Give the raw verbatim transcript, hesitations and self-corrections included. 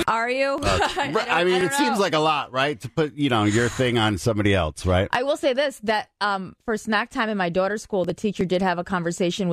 Are you? Uh, I, don't- I mean, I don't it seems know. like a lot, right? To put, you know, your thing on somebody else, right? I will say this, that um, for snack time in my daughter's school, the teacher did have a conversation